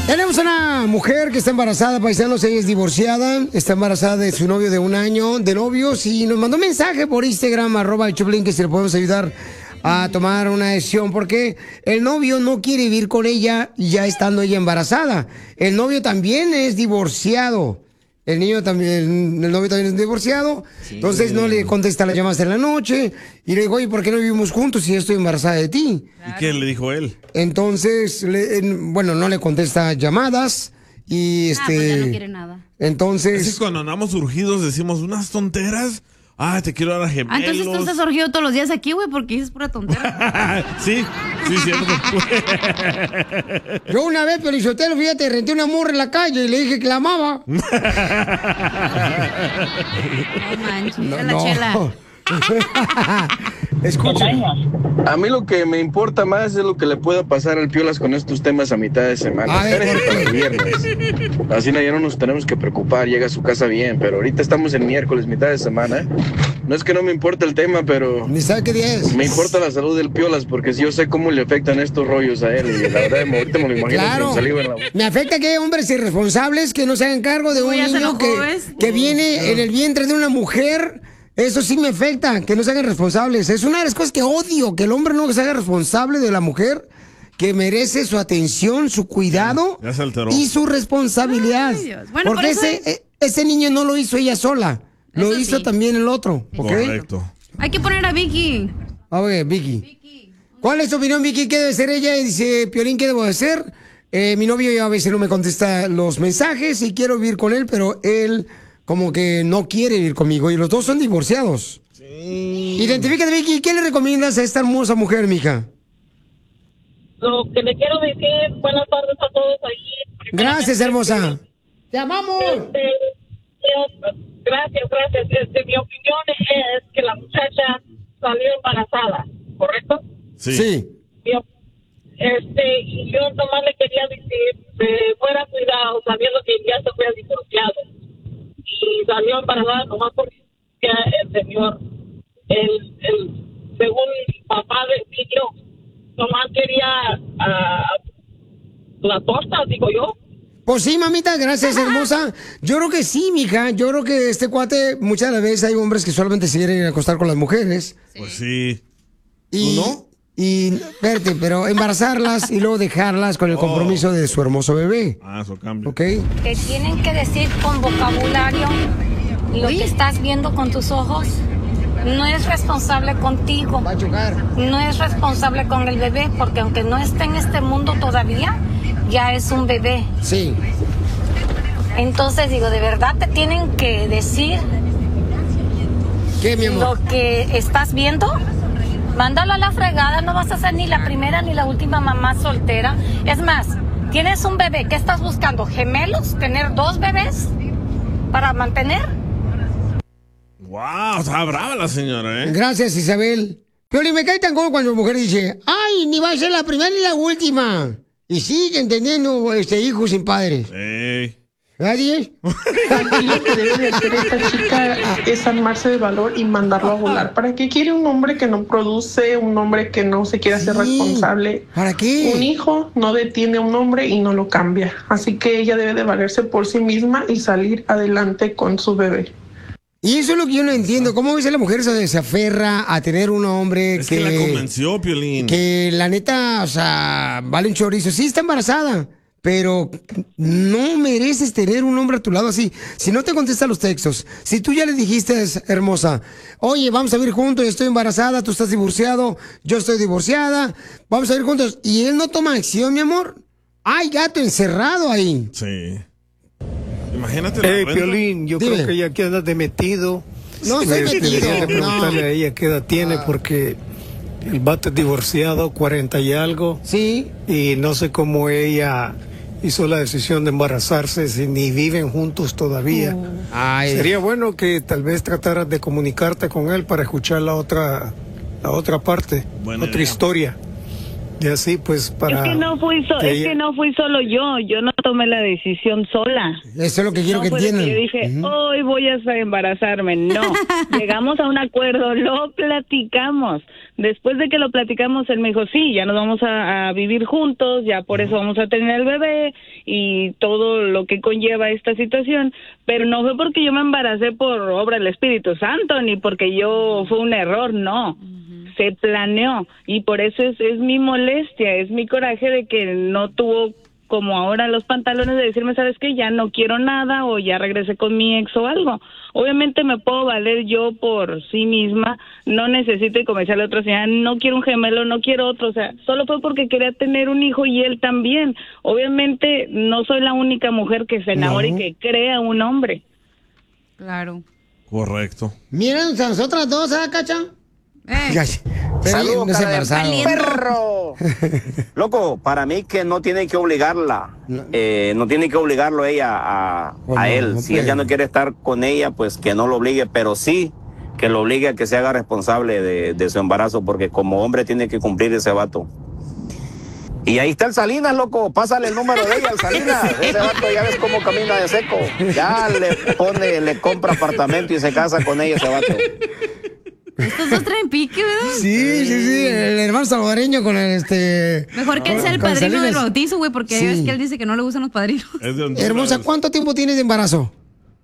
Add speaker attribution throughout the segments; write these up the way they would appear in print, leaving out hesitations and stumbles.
Speaker 1: Tenemos una mujer que está embarazada, paisanos, ella es divorciada, está embarazada de su novio de 1 año de novios y nos mandó un mensaje por Instagram, @el Choplin, que si le podemos ayudar a tomar una decisión porque el novio no quiere vivir con ella ya estando ella embarazada. El novio también es divorciado. El novio también es divorciado, sí. Entonces no le contesta las llamadas en la noche y le digo, oye, ¿por qué no vivimos juntos si yo estoy embarazada de ti?
Speaker 2: Claro. ¿Y qué le dijo él?
Speaker 1: Entonces, no le contesta llamadas y
Speaker 3: pues ya no quiere nada.
Speaker 1: Entonces...
Speaker 2: Es cuando andamos urgidos decimos unas tonteras. Te quiero dar a gemelos.
Speaker 3: Entonces tú estás urgido todos los días aquí, güey, porque dices pura tontera.
Speaker 2: Sí, cierto.
Speaker 1: Yo una vez, Pelizotelo, fíjate, renté una morra en la calle y le dije que la amaba.
Speaker 3: No manches, la chela.
Speaker 1: Escucha.
Speaker 4: A mí lo que me importa más es lo que le pueda pasar al Piolas con estos temas a mitad de semana. Espérense para el viernes. Así ya no nos tenemos que preocupar, llega a su casa bien, pero ahorita estamos en miércoles, mitad de semana. No es que no me importe el tema, pero...
Speaker 1: Ni sabe qué día es.
Speaker 4: Me importa la salud del Piolas, porque yo sé cómo le afectan estos rollos a él. Y la verdad, ahorita me lo imagino con saliva en la boca.
Speaker 1: Me afecta que hay hombres irresponsables que no se hagan cargo de un niño que viene en el vientre de una mujer. Eso sí me afecta, que no se hagan responsables. Es una de las cosas que odio, que el hombre no se haga responsable de la mujer, que merece su atención, su cuidado y su responsabilidad. Bueno, porque ese niño no lo hizo ella sola, lo hizo también el otro. ¿Okay?
Speaker 2: Correcto.
Speaker 3: Hay que poner a Vicky.
Speaker 1: A ver, Vicky. ¿Cuál es tu opinión, Vicky? ¿Qué debe ser ella? Y dice, Piolín, ¿qué debo hacer? Mi novio ya a veces no me contesta los mensajes y quiero vivir con él, pero él... como que no quiere vivir conmigo y los dos son divorciados. Sí. Identifícate, Vicky. ¿Qué le recomiendas a esta hermosa mujer, mija?
Speaker 5: Lo que le quiero decir, buenas tardes a todos ahí.
Speaker 1: Gracias, hermosa. ¡Te amamos!
Speaker 5: Gracias. Mi opinión es que la muchacha salió embarazada, ¿correcto?
Speaker 1: Sí.
Speaker 5: Y yo nomás le quería decir, fuera cuidado, sabiendo que ya se fue divorciado. Y salió embarazada nomás porque el señor, según papá del niño, nomás quería la torta, digo yo.
Speaker 1: Pues sí, mamita, gracias, hermosa. Yo creo que sí, mija. Yo creo que este cuate, muchas de las veces hay hombres que solamente se quieren acostar con las mujeres.
Speaker 2: Pues sí.
Speaker 1: Y, ¿no? Y, espérate, pero embarazarlas y luego dejarlas con el compromiso de su hermoso bebé.
Speaker 2: Eso cambia.
Speaker 1: ¿Ok?
Speaker 6: Te tienen que decir con vocabulario lo que estás viendo con tus ojos. No es responsable contigo.
Speaker 1: Va a chocar.
Speaker 6: No es responsable con el bebé, porque aunque no esté en este mundo todavía, ya es un bebé.
Speaker 1: Sí.
Speaker 6: Entonces, digo, de verdad te tienen que decir
Speaker 1: ¿qué, mi amor?
Speaker 6: Lo que estás viendo. Mándalo a la fregada, no vas a ser ni la primera ni la última mamá soltera. Es más, tienes un bebé, ¿qué estás buscando? ¿Gemelos? ¿Tener 2 bebés para mantener?
Speaker 2: Wow, está brava la señora, ¿eh?
Speaker 1: Gracias, Isabel. Piolín, me cae tan como cuando la mujer dice, ay, ni va a ser la primera ni la última. Y sigue teniendo hijos sin padres. ¿Nadie?
Speaker 7: También lo que debe de hacer esta chica es armarse de valor y mandarlo a volar. ¿Para qué quiere un hombre que no produce, un hombre que no se quiere hacer responsable?
Speaker 1: ¿Para qué?
Speaker 7: Un hijo no detiene a un hombre y no lo cambia. Así que ella debe de valerse por sí misma y salir adelante con su bebé.
Speaker 1: Y eso es lo que yo no entiendo. ¿Cómo a veces la mujer se aferra a tener un hombre
Speaker 2: que la convenció, Piolín?
Speaker 1: Que la neta, o sea, vale un chorizo. Sí, está embarazada, pero no mereces tener un hombre a tu lado así. Si no te contesta los textos, si tú ya le dijiste, hermosa, oye, vamos a vivir juntos, estoy embarazada, tú estás divorciado, yo estoy divorciada, vamos a vivir juntos, y él no toma acción, mi amor, hay gato encerrado ahí.
Speaker 2: Sí. Imagínate.
Speaker 8: Piolín, yo creo que ella queda de metido.
Speaker 1: No estoy metido.
Speaker 8: Debería de preguntarle a ella qué edad tiene, porque el vato es divorciado, 40 y algo.
Speaker 1: Sí.
Speaker 8: Y no sé cómo ella hizo la decisión de embarazarse si ni viven juntos todavía. Sería bueno que tal vez trataras de comunicarte con él para escuchar la otra parte, otra historia. Y así pues para...
Speaker 5: Es que no fui solo yo no tomé la decisión sola.
Speaker 1: Eso es lo que quiero que entiendan.
Speaker 5: Yo dije, hoy voy a embarazarme. No, llegamos a un acuerdo, lo platicamos. Después de que lo platicamos, él me dijo, sí, ya nos vamos a vivir juntos, ya por eso vamos a tener el bebé y todo lo que conlleva esta situación. Pero no fue porque yo me embaracé por obra del Espíritu Santo, ni porque yo fue un error, no. Se planeó y por eso es mi molestia, es mi coraje de que no tuvo como ahora los pantalones de decirme, ¿sabes qué? Ya no quiero nada o ya regresé con mi ex o algo. Obviamente me puedo valer yo por sí misma, no necesito y convencerle a otra señora, no quiero un gemelo, no quiero otro, o sea, solo fue porque quería tener un hijo y él también. Obviamente no soy la única mujer que se enamora y que crea un hombre.
Speaker 3: Claro.
Speaker 2: Correcto.
Speaker 1: Miren, nosotras dos, ¿ah, Cacha?
Speaker 9: Saludos, perro. Loco, para mí que no tiene que obligarla, no tiene que obligarlo ella a él. Si él ya no quiere estar con ella, pues que no lo obligue, pero sí que lo obligue a que se haga responsable de su embarazo, porque como hombre tiene que cumplir ese vato. Y ahí está el Salinas, loco, pásale el número de ella al Salinas. Ese vato ya ves cómo camina de seco. Ya le compra apartamento y se casa con ella ese vato.
Speaker 3: Estos dos traen pique, ¿verdad?
Speaker 1: Sí, el hermano salvadoreño con el
Speaker 3: Mejor que él sea el padrino del bautizo, güey, porque
Speaker 1: sí.
Speaker 3: Es que él dice que no le gustan los padrinos.
Speaker 1: Hermosa, ¿cuánto tiempo tienes de embarazo?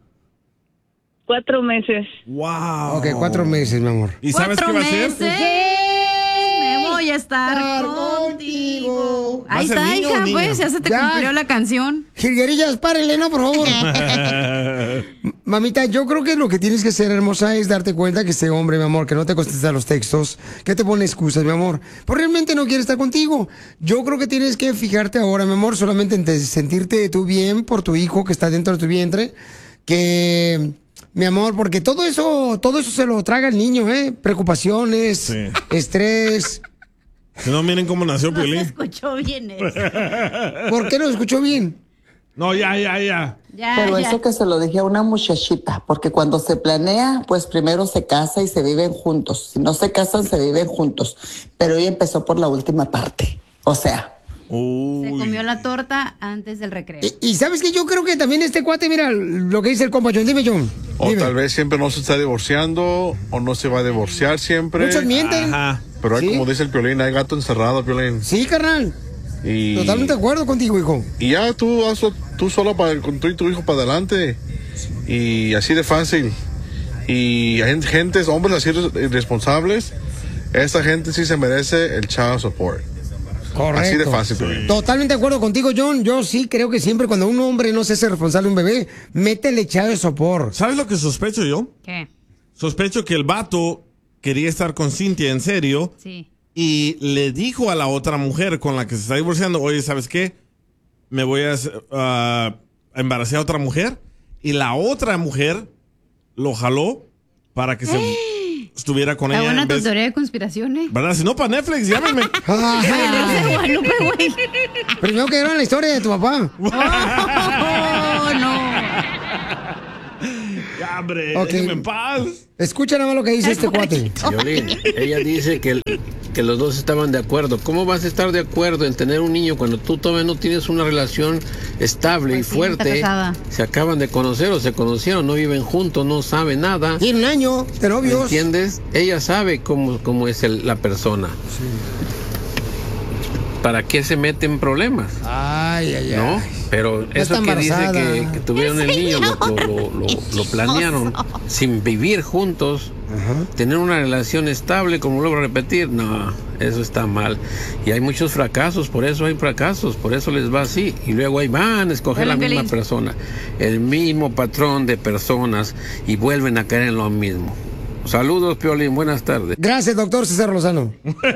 Speaker 5: 4 meses.
Speaker 2: Wow.
Speaker 1: Ok, 4 meses, mi amor.
Speaker 2: ¿Y sabes qué va a hacer?
Speaker 3: Me voy a estar contigo. Ahí está, hija, pues, ya se te cumplió la canción.
Speaker 1: Jilguerillas, párenle, ¿no? Por favor. Mamita, yo creo que lo que tienes que hacer, hermosa, es darte cuenta que este hombre, mi amor, que no te contesta los textos, que te pone excusas, mi amor, pues realmente no quiere estar contigo. Yo creo que tienes que fijarte ahora, mi amor, solamente en sentirte tú bien por tu hijo que está dentro de tu vientre, que... Mi amor, porque todo eso se lo traga el niño, preocupaciones, estrés.
Speaker 2: Que no miren cómo nació
Speaker 3: No
Speaker 2: Piolín.
Speaker 3: se escuchó bien eso.
Speaker 1: ¿Por qué no lo escuchó bien?
Speaker 2: No, ya.
Speaker 10: Pero eso que se lo dije a una muchachita, porque cuando se planea, pues primero se casa y se viven juntos. Si no se casan, se viven juntos. Pero ella empezó por la última parte. O sea...
Speaker 3: Se comió la torta antes del recreo.
Speaker 1: Y sabes que yo creo que también este cuate, mira lo que dice el compa John. Dime, John.
Speaker 11: O tal vez siempre no se está divorciando o no se va a divorciar siempre.
Speaker 1: Muchos mienten.
Speaker 2: Ajá.
Speaker 11: Pero hay,
Speaker 1: ¿Sí?
Speaker 11: como dice el Piolín, hay gato encerrado, Piolín.
Speaker 1: Sí, carnal. Totalmente de acuerdo contigo, hijo.
Speaker 11: Y ya tú solo con tú y tu hijo para adelante. Y así de fácil. Y hay hombres así irresponsables. Esa gente sí se merece el child support.
Speaker 1: Correcto.
Speaker 11: Así de fácil, Piolín.
Speaker 1: Totalmente de acuerdo contigo, John. Yo sí creo que siempre cuando un hombre no se hace responsable de un bebé, métele echado de sopor.
Speaker 2: ¿Sabes lo que sospecho yo?
Speaker 3: ¿Qué?
Speaker 2: Sospecho que el vato quería estar con Cintia en serio.
Speaker 3: Sí.
Speaker 2: Y le dijo a la otra mujer con la que se está divorciando, oye, ¿sabes qué? Me voy a embarazar a otra mujer. Y la otra mujer lo jaló para que se estuviera con ella.
Speaker 3: Está buena
Speaker 2: en
Speaker 3: tu
Speaker 2: vez...
Speaker 3: teoría de conspiraciones.
Speaker 2: ¿Verdad? Si no, para Netflix, llámenme.
Speaker 3: Guadalupe, güey.
Speaker 1: Primero que era la historia de tu papá.
Speaker 3: Oh, no.
Speaker 2: Ya, hombre,
Speaker 1: Ok.
Speaker 2: déjame en paz.
Speaker 1: Escucha nada más lo que dice este cuate.
Speaker 12: Violín, ella dice que los dos estaban de acuerdo. ¿Cómo vas a estar de acuerdo en tener un niño cuando tú todavía no tienes una relación estable
Speaker 3: Pues
Speaker 12: y
Speaker 3: sí,
Speaker 12: fuerte?
Speaker 3: está casada.
Speaker 12: Se acaban de conocer o se conocieron, no viven juntos, no saben nada.
Speaker 1: Tiene un año de
Speaker 12: ¿Me
Speaker 1: novios.
Speaker 12: entiendes? Ella sabe cómo es la persona. ¿Para qué se mete en problemas?
Speaker 1: Ay.
Speaker 12: ¿No? Pero eso
Speaker 1: está
Speaker 12: que dice
Speaker 1: embarazada.
Speaker 12: que tuvieron el niño, lo planearon sin vivir juntos, tener una relación estable, como vuelvo a repetir, no, eso está mal. Y hay muchos fracasos, por eso hay fracasos, por eso les va así. Y luego ahí van a escoger la misma persona, el mismo patrón de personas y vuelven a caer en lo mismo. Saludos, Piolín, buenas tardes.
Speaker 1: Gracias, doctor César Lozano.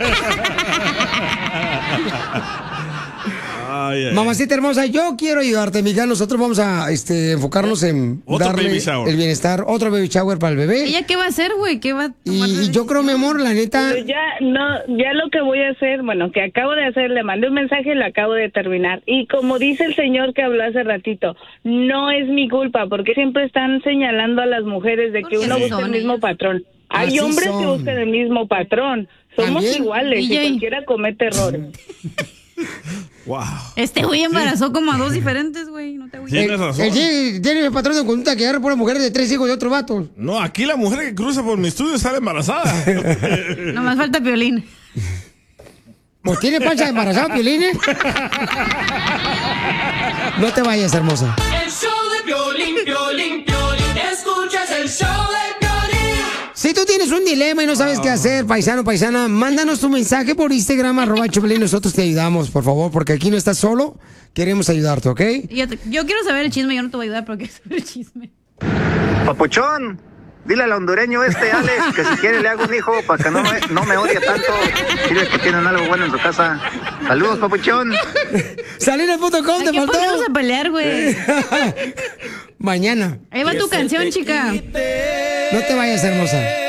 Speaker 1: Mamacita hermosa, yo quiero ayudarte, Miguel. Nosotros vamos a enfocarnos en
Speaker 2: Otro
Speaker 1: darle
Speaker 2: baby shower.
Speaker 1: el bienestar, otro baby shower para el bebé.
Speaker 3: ¿Ella qué va a hacer, güey? ¿Qué va a tomar
Speaker 1: Y yo creo, mi amor, la neta.
Speaker 5: Pero ya lo que voy a hacer, bueno, que acabo de hacer, le mandé un mensaje y lo acabo de terminar. Y como dice el señor que habló hace ratito, no es mi culpa, porque siempre están señalando a las mujeres de que uno busca el mismo patrón. Hay
Speaker 1: Así
Speaker 5: hombres
Speaker 1: son.
Speaker 5: que buscan el mismo patrón. Somos iguales y cualquiera comete errores.
Speaker 2: Wow.
Speaker 3: Este güey embarazó como a 2 diferentes, güey. No te voy a...
Speaker 2: Tienes razón.
Speaker 1: Tiene el patrón de conducta que agarra por mujeres de 3 hijos de otro vato.
Speaker 2: No, aquí la mujer que cruza por mi estudio sale embarazada.
Speaker 3: Nomás falta Piolín.
Speaker 1: Pues tiene pancha de embarazado, Piolín, ¿eh? No te vayas, hermosa.
Speaker 13: El show de Piolín, Piolín, Piolín. Escuchas el show de Piolín.
Speaker 1: Si tú tienes un dilema y no sabes qué hacer, paisano, paisana, mándanos tu mensaje por Instagram, @Choplin. Nosotros te ayudamos, por favor, porque aquí no estás solo. Queremos ayudarte, ¿ok?
Speaker 3: Yo quiero saber el chisme, yo no te voy a ayudar, pero quiero saber el chisme.
Speaker 14: Papuchón, dile al hondureño Alex que si quiere le hago un hijo para que no me odie tanto. Dile que tienen algo bueno en su casa. Saludos, Papuchón.
Speaker 1: Salir.com, te faltó.
Speaker 3: Vamos a pelear, güey.
Speaker 1: Mañana.
Speaker 3: Ahí va tu canción, chica.
Speaker 1: No te vayas, hermosa.